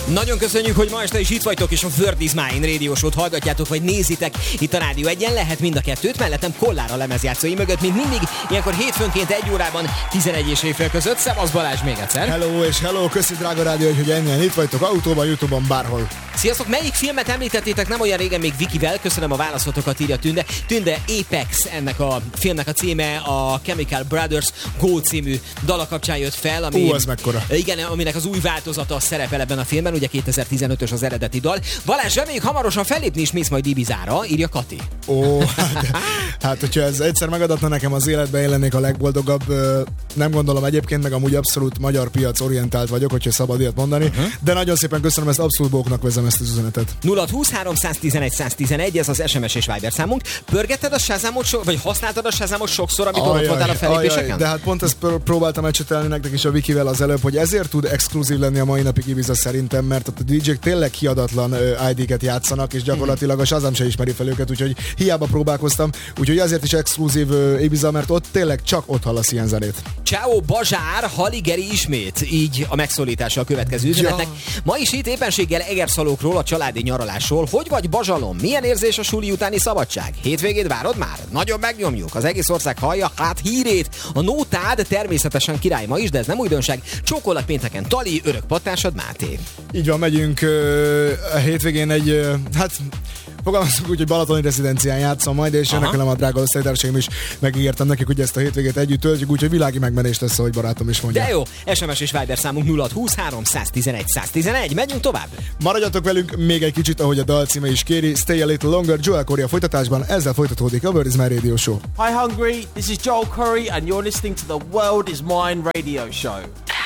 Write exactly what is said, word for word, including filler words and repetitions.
Nagyon köszönjük, hogy ma este is itt vagytok, és a Word is Mine Radio Show-t hallgatjátok, vagy nézitek itt a Rádió Egyen. Lehet mind a kettőt, mellettem Kollár a lemezjátszói mögött, mint mindig. Ilyenkor hétfőnként egy órában tizenegy és éjfél között. Szevasz Balázs még egyszer. Hello és hello, köszi drága rádió, hogy ennyien itt vagytok, autóban, YouTube-on, bárhol. Sziasztok, melyik filmet említettétek nem olyan régen még Vikivel? Köszönöm a válaszotokat, írja Tünde. Tünde, Apex ennek a filmnek a címe, a Chemical Brothers Go című dala kapcsán jött fel. Ami, Ú, ez mekkora. Igen, aminek az új változata szerepel ebben a filmben, ugye kétezer-tizenötös az eredeti dal. Balázs, reméljük hamarosan fellépni is mész majd Ibizára, írja Kati. Ó, hát, hát hogyha ez egyszer megadatna nekem az életben, én lennék a legboldogabb. Nem gondolom egyébként, meg amúgy abszolút magyar piac orientált vagyok, hogyha szabad ilyet mondani. Uh-huh. De nagyon szépen köszönöm, ezt abszolút bóknak vezem ezt az üzenetet. nulla húsz háromszáztizenegy száztizenegy, ez az es em es és Viber számunk. Pörgetted a Shazamot, so- vagy használtad a Shazamot sokszor, amikor ajaj, ott voltál a fellépéseken? De hát pont ezt pr- próbáltam ecsetelni nektek is a Vikivel az előbb, hogy ezért tud exkluzív lenni a mai napig Ibiza szerintem, mert a dé jék tényleg kiadatlan i dé-ket játszanak, és gyakorlatilag a Shazam se ismeri fel őket, úgyhogy hiába próbálkoztam, úgyhogy azért is exkluzív Ibiza, mert ott tényleg csak ott hallasz ilyen zenét. Ciao Bazsár, Haligeri ismét, így a megszólítása a következő üzenetnek. Ja. Ma is itt éppenséggel Egerszalókról, a családi nyaralásról. Hogy vagy Bazsalom? Milyen érzés a suli utáni szabadság? Hétvégét várod már? Nagyon megnyomjuk. Az egész ország hallja hát hírét. A nótád természetesen király ma is, de ez nem újdonság. Csókollak pénteken Tali, örök pattársad Máté. Így van, megyünk uh, a hétvégén egy, uh, hát fogalmazunk úgy, hogy balatoni rezidencián játszom majd, és jönnek velem a drága osztálytársaim is, megígértem nekik, hogy ezt a hétvégét együtt töltjük, úgyhogy világi megmenés lesz, ahogy barátom is mondja. De jó, es em es és Viber számunk nulla húsz háromszáztizenegy száztizenegy, megyünk tovább. Maradjatok velünk még egy kicsit, ahogy a dal címe is kéri, Stay a Little Longer, Joel Corey a folytatásban, ezzel folytatódik a World is Mine Radio Show. Hi Hungary, this is Joel Curry and you're listening to the World is Mine Radio Show.